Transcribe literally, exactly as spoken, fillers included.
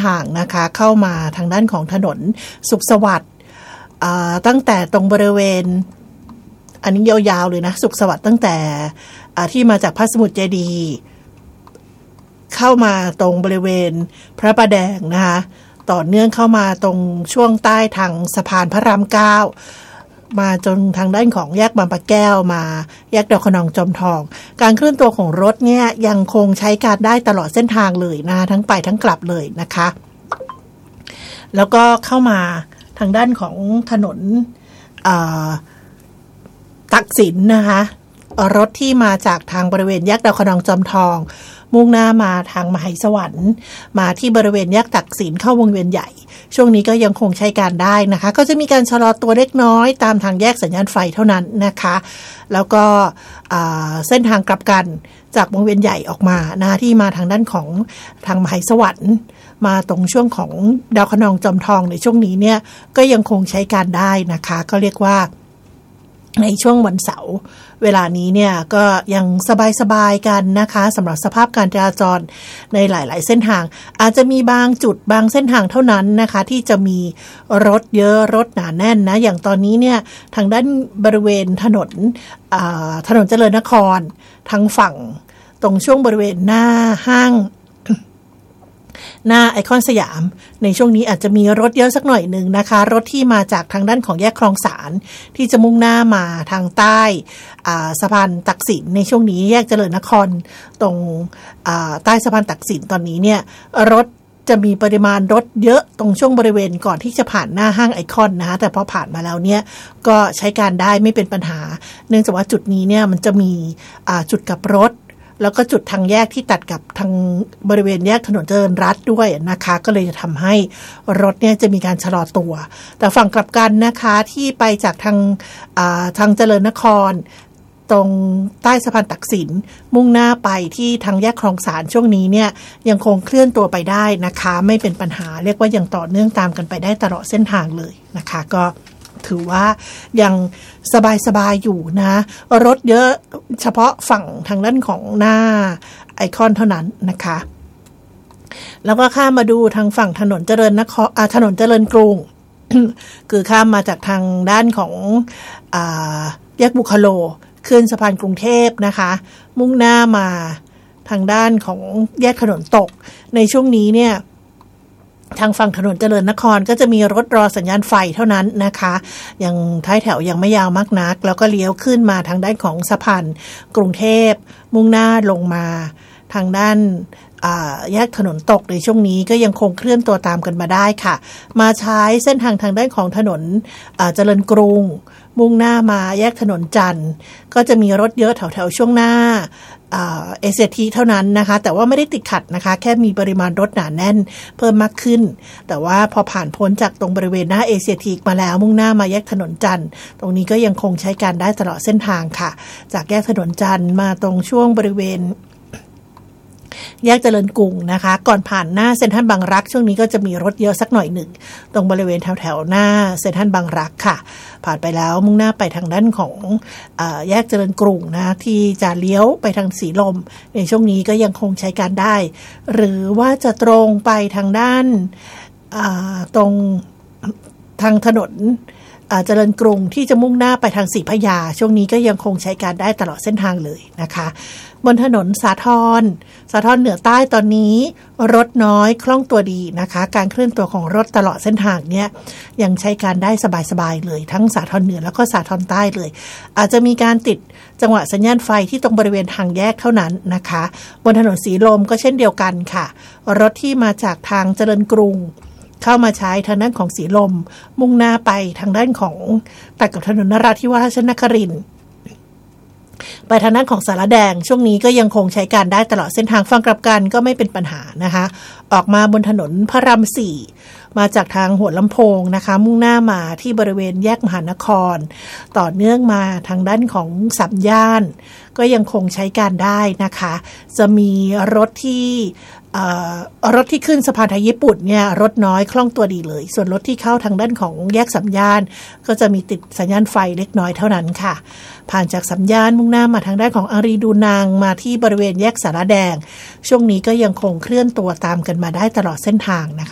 ทางนะคะเข้ามาทางด้านของถนนสุขสวัสดิ์ตั้งแต่ตรงบริเวณอันนี้ยาวๆเลยนะสุขสวัสดิ์ตั้งแต่ที่มาจากพระสมุทรเจดีย์เข้ามาตรงบริเวณพระประแดงนะคะต่อเนื่องเข้ามาตรงช่วงใต้ทางสะพานพระรามเก้ามาจนทางด้านของแยกบางปะแก้วมาแยกดอกขนองจอมทองการเคลื่อนตัวของรถเนี่ยยังคงใช้การได้ตลอดเส้นทางเลยนะทั้งไปทั้งกลับเลยนะคะแล้วก็เข้ามาทางด้านของถนนตักสินนะคะรถที่มาจากทางบริเวณแยกดาวขนองจอมทองมุ่งหน้ามาทางมหาสวรรค์มาที่บริเวณแยกตักสินเข้าวงเวียนใหญ่ช่วงนี้ก็ยังคงใช้การได้นะคะก็จะมีการชะลอตัวเล็กน้อยตามทางแยกสัญญาณไฟเท่านั้นนะคะแล้วก็เส้นทางกลับกันจากวงเวียนใหญ่ออกมานะที่มาทางด้านของทางมหาสวรรค์มาตรงช่วงของดาวขนองจอมทองในช่วงนี้เนี่ยก็ยังคงใช้การได้นะคะก็เรียกว่าในช่วงวันเสาร์เวลานี้เนี่ยก็ยังสบายๆกันนะคะสำหรับสภาพการจราจรในหลายๆเส้นทางอาจจะมีบางจุดบางเส้นทางเท่านั้นนะคะที่จะมีรถเยอะรถหนาแน่นนะอย่างตอนนี้เนี่ยทางด้านบริเวณถนนถนนเจริญนครทางฝั่งตรงช่วงบริเวณหน้าห้างหน้าไอคอนสยามในช่วงนี้อาจจะมีรถเยอะสักหน่อยหนึ่งนะคะรถที่มาจากทางด้านของแยกคลองสานที่จะมุ่งหน้ามาทางใต้สะพานตักสินในช่วงนี้แยกเจริญนครตรงใต้สะพานตักสินตอนนี้เนี่ยรถจะมีปริมาณรถเยอะตรงช่วงบริเวณก่อนที่จะผ่านหน้าห้างไอคอนนะคะแต่พอผ่านมาแล้วเนี่ยก็ใช้การได้ไม่เป็นปัญหาเนื่องจากว่าจุดนี้เนี่ยมันจะมีจุดกลับรถแล้วก็จุดทางแยกที่ตัดกับทางบริเวณแยกถนนเจริญรัตน์ด้วยนะคะก็เลยจะทำให้รถเนี่ยจะมีการชะลอตัวแต่ฝั่งกลับกันนะคะที่ไปจากทางทางเจริญนครตรงใต้สะพานตักสินมุ่งหน้าไปที่ทางแยกคลองสานช่วงนี้เนี่ยยังคงเคลื่อนตัวไปได้นะคะไม่เป็นปัญหาเรียกว่ายังต่อเนื่องตามกันไปได้ตลอดเส้นทางเลยนะคะก็ถือว่ายังสบายๆอยู่นะรถเยอะเฉพาะฝั่งทางด้านของหน้าไอคอนเท่านั้นนะคะแล้วก็ข้ามมาดูทางฝั่งถนนเจริญนครถนนเจริญกรุง คือข้ามมาจากทางด้านของอ่าแยกบุคโลขึ้นสะพานกรุงเทพนะคะมุ่งหน้ามาทางด้านของแยกถนนตกในช่วงนี้เนี่ยทางฝั่งถนนเจริญนครก็จะมีรถรอสัญญาณไฟเท่านั้นนะคะยังท้ายแถวยังไม่ยาวมากนักแล้วก็เลี้ยวขึ้นมาทางด้านของสะพานกรุงเทพมุ่งหน้าลงมาทางด้านแยกถนนตกในช่วงนี้ก็ยังคงเคลื่อนตัวตามกันมาได้ค่ะมาใช้เส้นทางทางด้านของถนนเจริญกรุงมุ่งหน้ามาแยกถนนจันทร์ก็จะมีรถเยอะแถวๆช่วงหน้าเอเซียทีเท่านั้นนะคะแต่ว่าไม่ได้ติดขัดนะคะแค่มีปริมาณรถหนาแน่นเพิ่มมากขึ้นแต่ว่าพอผ่านพ้นจากตรงบริเวณหน้าเอเซียทีมาแล้วมุ่งหน้ามาแยกถนนจันทร์ตรงนี้ก็ยังคงใช้การได้ตลอดเส้นทางค่ะจากแยกถนนจันทร์มาตรงช่วงบริเวณแยกเจริญกรุงนะคะก่อนผ่านหน้าเซ็นทรัลบางรักช่วงนี้ก็จะมีรถเยอะสักหน่อยหนึ่งตรงบริเวณแถวๆหน้าเซ็นทรัลบางรักค่ะผ่านไปแล้วมุ่งหน้าไปทางด้านของเอ่อแยกเจริญกรุงนะที่จะเลี้ยวไปทางสีลมในช่วงนี้ก็ยังคงใช้การได้หรือว่าจะตรงไปทางด้านตรงทางถนนเจริญกรุงที่จะมุ่งหน้าไปทางศรีพระยาช่วงนี้ก็ยังคงใช้การได้ตลอดเส้นทางเลยนะคะบนถนนสาทรสาทรเหนือใต้ตอนนี้รถน้อยคล่องตัวดีนะคะการเคลื่อนตัวของรถตลอดเส้นทางเนี้ยยังใช้การได้สบายๆเลยทั้งสาทรเหนือแล้วก็สาทรใต้เลยอาจจะมีการติดจังหวะสัญญาณไฟที่ตรงบริเวณทางแยกเท่านั้นนะคะบนถนนสีลมก็เช่นเดียวกันค่ะรถที่มาจากทางเจริญกรุงเข้ามาใช้ทางด้านของสีลมมุ่งหน้าไปทางด้านของตัดกับถนนนราธิวาสราชนครินทร์ไปทางด้านของสารแดงช่วงนี้ก็ยังคงใช้การได้ตลอดเส้นทางฝั่งกลับกันก็ไม่เป็นปัญหานะคะออกมาบนถนนพระรามสี่มาจากทางหัวลำโพงนะคะมุ่งหน้ามาที่บริเวณแยกมหานครต่อเนื่องมาทางด้านของสัมย่านก็ยังคงใช้การได้นะคะจะมีรถที่รถที่ขึ้นสะพานไทยญี่ปุ่นเนี่ยรถน้อยคล่องตัวดีเลยส่วนรถที่เข้าทางด้านของแยกสัมย่านก็จะมีติดสัญญาณไฟเล็กน้อยเท่านั้นค่ะผ่านจากสัมย่านมุ่งหน้ามาทางด้านของอารีดูนางมาที่บริเวณแยกสารแดงช่วงนี้ก็ยังคงเคลื่อนตัวตามกันมาได้ตลอดเส้นทางนะคะ